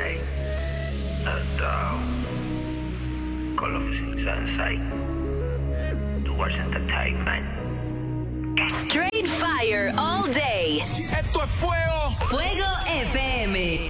way. Call of Sensei. Towards Entertainment. Straight fire all day. Esto es fuego. Fuego FM.